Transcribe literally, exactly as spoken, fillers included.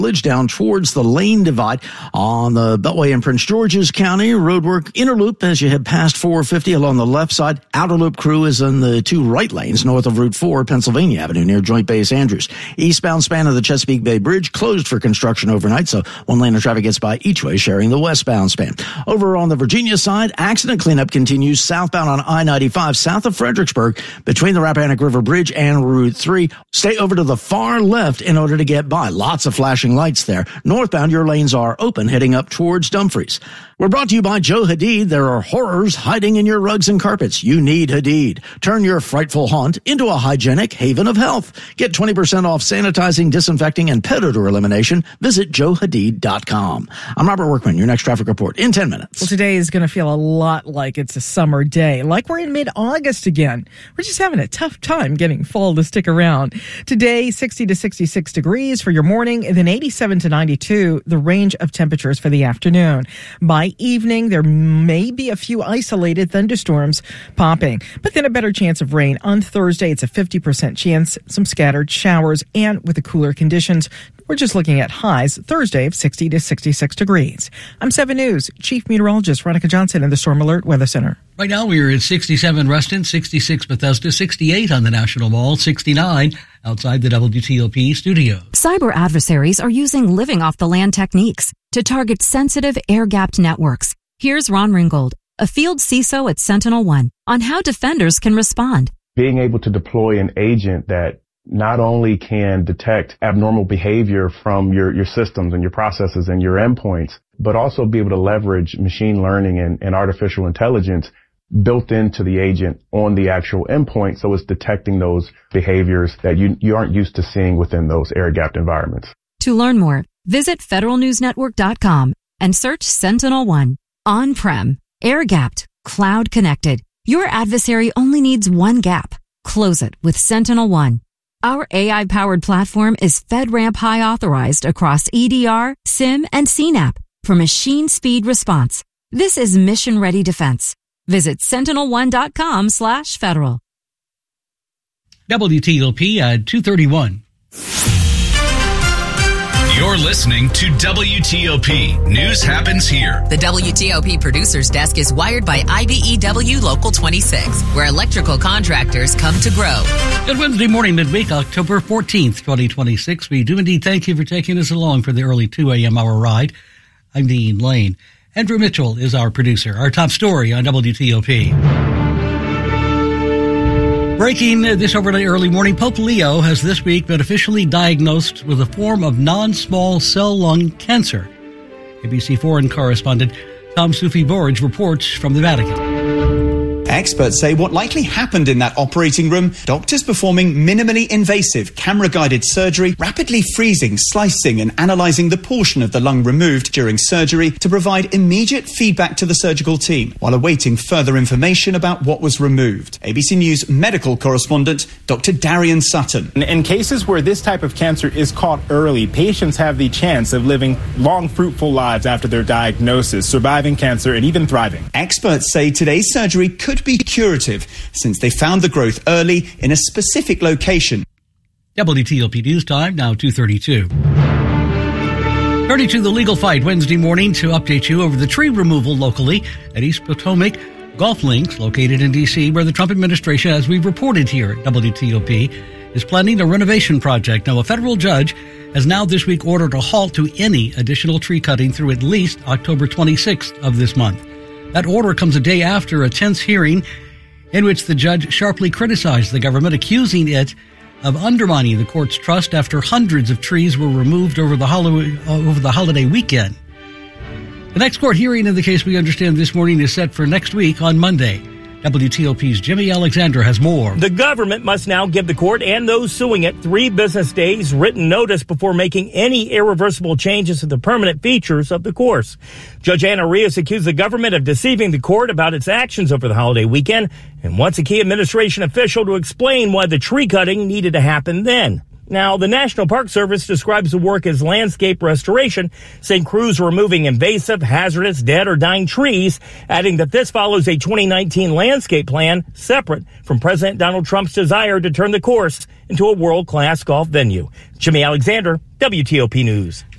down towards the Lane Divide on the Beltway in Prince George's County. Roadwork inner loop as you head past four fifty along the left side. Outer loop crew is in the two right lanes north of Route four, Pennsylvania Avenue near Joint Base Andrews. Eastbound span of the Chesapeake Bay Bridge closed for construction overnight, so one lane of traffic gets by each way, sharing the westbound span. Over on the Virginia side, accident cleanup continues southbound on I ninety-five south of Fredericksburg between the Rappahannock River Bridge and Route three. Stay over to the far left in order to get by. Lots of flashing lights there. Northbound, your lanes are open, heading up towards Dumfries. We're brought to you by Joe Hadid. There are horrors hiding in your rugs and carpets. You need Hadid. Turn your frightful haunt into a hygienic haven of health. Get twenty percent off sanitizing, disinfecting, and pet odor elimination. Visit joe hadid dot com. I'm Robert Workman, your next traffic report in ten minutes. Well, today is going to feel a lot like it's a summer day, like we're in mid-August again. We're just having a tough time getting fall to stick around. Today, sixty to sixty-six degrees for your morning, and then eighty-seven to ninety-two, the range of temperatures for the afternoon. By evening, there may be a few isolated thunderstorms popping, but then a better chance of rain. On Thursday, it's a fifty percent chance, some scattered showers, and with the cooler conditions, we're just looking at highs Thursday of sixty to sixty-six degrees. I'm seven News Chief Meteorologist Veronica Johnson in the Storm Alert Weather Center. Right now we are at sixty-seven Ruston, sixty-six Bethesda, sixty-eight on the National Mall, sixty-nine outside the W T O P studio. Cyber adversaries are using living off the land techniques to target sensitive air-gapped networks. Here's Ron Ringgold, a field C I S O at Sentinel One, on how defenders can respond. Being able to deploy an agent that not only can detect abnormal behavior from your, your systems and your processes and your endpoints, but also be able to leverage machine learning and, and artificial intelligence built into the agent on the actual endpoint, so it's detecting those behaviors that you, you aren't used to seeing within those air-gapped environments. To learn more, visit federal news network dot com and search Sentinel One. On-prem, air-gapped, cloud-connected. Your adversary only needs one gap. Close it with Sentinel One. Our A I-powered platform is FedRAMP High authorized across E D R, SIM, and C NAP for machine speed response. This is mission-ready defense. Visit sentinel one dot com slash federal. W T O P at two thirty-one. You're listening to W T O P. News happens here. The W T O P producer's desk is wired by I B E W Local twenty-six, where electrical contractors come to grow. Good Wednesday morning, midweek, October fourteenth, twenty twenty-six. We do indeed thank you for taking us along for the early two a.m. hour ride. I'm Dean Lane. Andrew Mitchell is our producer. Our top story on W T O P. Breaking this overnight early morning, Pope Leo has this week been officially diagnosed with a form of non-small cell lung cancer. A B C foreign correspondent Tom Sufi-Borge reports from the Vatican. Experts say what likely happened in that operating room, doctors performing minimally invasive camera-guided surgery, rapidly freezing, slicing and analysing the portion of the lung removed during surgery to provide immediate feedback to the surgical team while awaiting further information about what was removed. A B C News medical correspondent Doctor Darian Sutton. In cases where this type of cancer is caught early, patients have the chance of living long, fruitful lives after their diagnosis, surviving cancer and even thriving. Experts say today's surgery could be curative since they found the growth early in a specific location. W T O P News Time, now two thirty-two. Turning to the legal fight Wednesday morning to update you over the tree removal locally at East Potomac Golf Links, located in D C, where the Trump administration, as we've reported here at W T O P, is planning a renovation project. Now, a federal judge has now this week ordered a halt to any additional tree cutting through at least October twenty-sixth of this month. That order comes a day after a tense hearing in which the judge sharply criticized the government, accusing it of undermining the court's trust after hundreds of trees were removed over the, holiday, over the holiday weekend. The next court hearing in the case, we understand this morning, is set for next week on Monday. W T O P's Jimmy Alexander has more. The government must now give the court and those suing it three business days written notice before making any irreversible changes to the permanent features of the course. Judge Anna Rios accused the government of deceiving the court about its actions over the holiday weekend and wants a key administration official to explain why the tree cutting needed to happen then. Now, the National Park Service describes the work as landscape restoration, saying crews were removing invasive, hazardous, dead, or dying trees, adding that this follows a twenty nineteen landscape plan separate from President Donald Trump's desire to turn the course into a world-class golf venue. Jimmy Alexander, W T O P News.